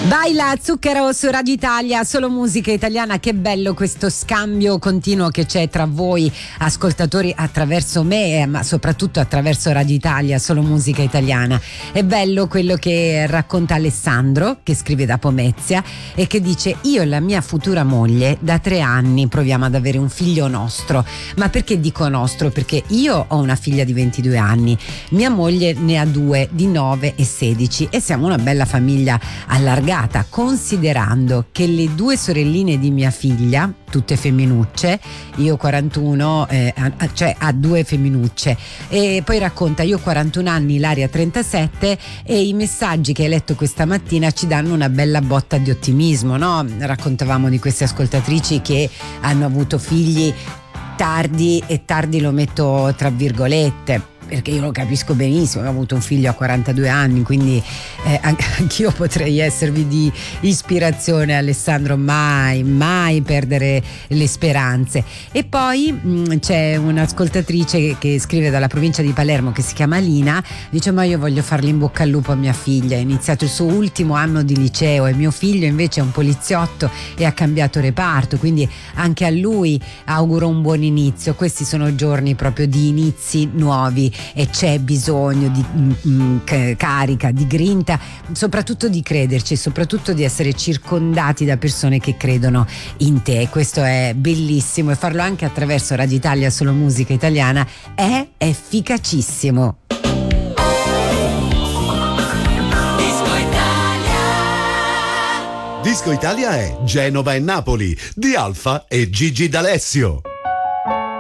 Baila Zucchero su Radio Italia, solo musica italiana. Che bello questo scambio continuo che c'è tra voi ascoltatori attraverso me, ma soprattutto attraverso Radio Italia, solo musica italiana. È bello quello che racconta Alessandro, che scrive da Pomezia e che dice: io e la mia futura moglie da 3 anni proviamo ad avere un figlio nostro. Ma perché dico nostro? Perché io ho una figlia di 22 anni, mia moglie ne ha 2 di 9 e 16 e siamo una bella famiglia allargata, considerando che le 2 sorelline di mia figlia, tutte femminucce, io 41, cioè ha 2 femminucce, e poi racconta: io 41 anni, Ilaria 37, e i messaggi che hai letto questa mattina ci danno una bella botta di ottimismo, no? Raccontavamo di queste ascoltatrici che hanno avuto figli tardi, e tardi lo metto tra virgolette, perché io lo capisco benissimo, ho avuto un figlio a 42 anni, quindi anch'io potrei esservi di ispirazione, Alessandro. Mai perdere le speranze. E poi c'è un'ascoltatrice che scrive dalla provincia di Palermo, che si chiama Lina, dice: ma io voglio farle in bocca al lupo a mia figlia, ha iniziato il suo ultimo anno di liceo e mio figlio invece è un poliziotto e ha cambiato reparto, quindi anche a lui auguro un buon inizio. Questi sono giorni proprio di inizi nuovi e c'è bisogno di carica, di grinta, soprattutto di crederci, soprattutto di essere circondati da persone che credono in te. Questo è bellissimo, e farlo anche attraverso Radio Italia, solo musica italiana, è efficacissimo. Disco Italia è Genova e Napoli di Alfa e Gigi D'Alessio.